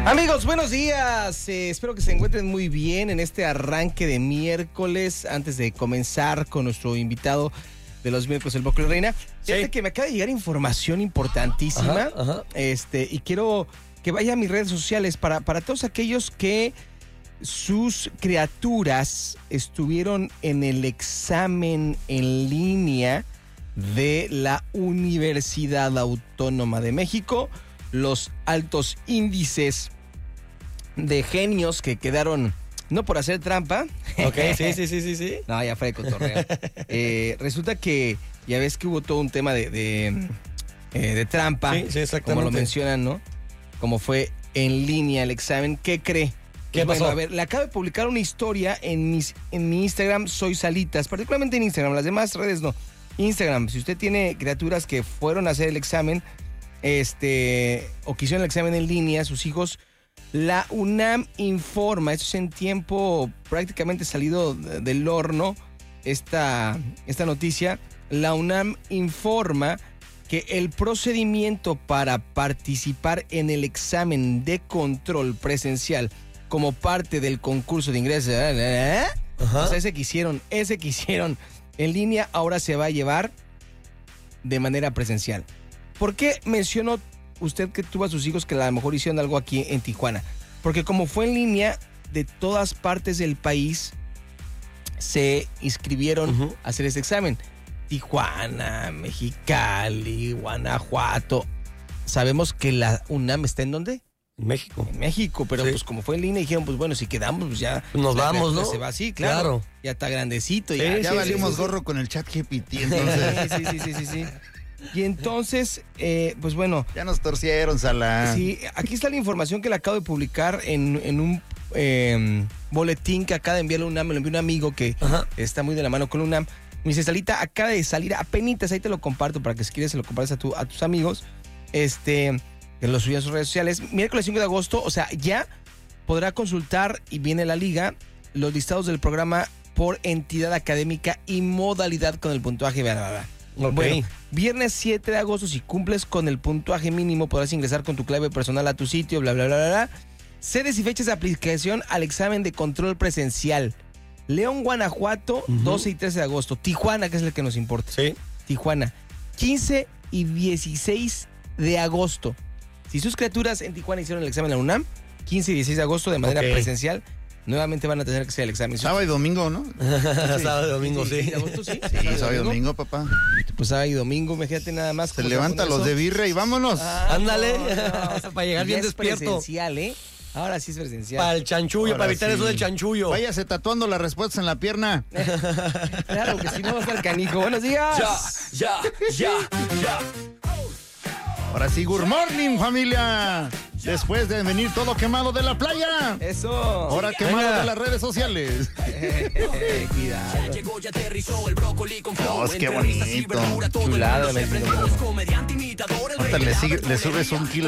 Amigos, buenos días. Espero que se encuentren muy bien en este arranque de miércoles. Antes de comenzar con nuestro invitado de los miércoles, el Brócoli Reina. Fíjate que me acaba de llegar información importantísima. Ajá. Y quiero que vaya a mis redes sociales para todos aquellos que sus criaturas estuvieron en el examen en línea de la Universidad Autónoma de México. Los altos índices de genios que quedaron, no por hacer trampa. Ok, sí. No, ya fue de cotorreo. Resulta que ya ves que hubo todo un tema de trampa. Sí, exactamente. Como lo mencionan, ¿no? Como fue en línea el examen. ¿Qué cree? ¿Qué pasó? Bueno, a ver, le acabo de publicar una historia en mi Instagram, Soy Salitas, particularmente en Instagram, las demás redes no. Instagram, si usted tiene criaturas que fueron a hacer el examen, o que hicieron el examen en línea, sus hijos, la UNAM informa, esto es en tiempo prácticamente salido del horno, esta noticia, la UNAM informa que el procedimiento para participar en el examen de control presencial como parte del concurso de ingreso, o sea, ese que hicieron en línea, ahora se va a llevar de manera presencial. ¿Por qué mencionó usted que tuvo a sus hijos que a lo mejor hicieron algo aquí en Tijuana? Porque como fue en línea, de todas partes del país se inscribieron a hacer este examen. Tijuana, Mexicali, Guanajuato. Sabemos que la UNAM está ¿en dónde? En México. En México, pero Sí. Pues como fue en línea, dijeron, pues bueno, si quedamos, pues ya. Nos vamos, ¿no? Se va así, claro. Ya está grandecito. Sí, Ya Ya sí, valimos sí. gorro con el chat GPT, entonces. Sí. Y entonces, pues bueno. Ya nos torcieron, Sala. Sí, aquí está la información que le acabo de publicar en un boletín que acaba de enviarle UNAM. Me lo envió un amigo que está muy de la mano con UNAM. Me dice, Salita, acaba de salir apenitas, ahí te lo comparto para que si quieres se lo compartes a tus amigos. Que lo subí a sus redes sociales. Miércoles 5 de agosto, o sea, ya podrá consultar, y viene la liga, los listados del programa por entidad académica y modalidad con el puntaje. Ok. Bueno, viernes 7 de agosto, si cumples con el puntaje mínimo, podrás ingresar con tu clave personal a tu sitio, bla. Sedes y fechas de aplicación al examen de control presencial. León, Guanajuato, 12 y 13 de agosto. Tijuana, que es el que nos importa. Sí. Tijuana, 15 y 16 de agosto. Si sus criaturas en Tijuana hicieron el examen en la UNAM, 15 y 16 de agosto de manera presencial, nuevamente van a tener que hacer el examen. Sábado y domingo, ¿no? Sábado y domingo, sí. De agosto, sí. Sí, sábado y domingo, papá. Pues sábado y domingo, imagínate nada más. Se levanta los de birria y vámonos. Ándale, para llegar bien despierto. Es presencial, ¿eh? Ahora sí es presencial. Para el chanchullo, Ahora para evitar sí. eso del chanchullo. Váyase tatuando las respuestas en la pierna. Claro, que si no va a estar canijo. Buenos días. Ya. Ahora sí, good morning, familia. Después de venir todo quemado de la playa. Eso. Ahora quemado de las redes sociales. Cuidado. Llegó, ya aterrizó el brócoli con flow. Dios, qué bonito. Chulada, Siempre me comediante imitador. Ahorita le subes un kilo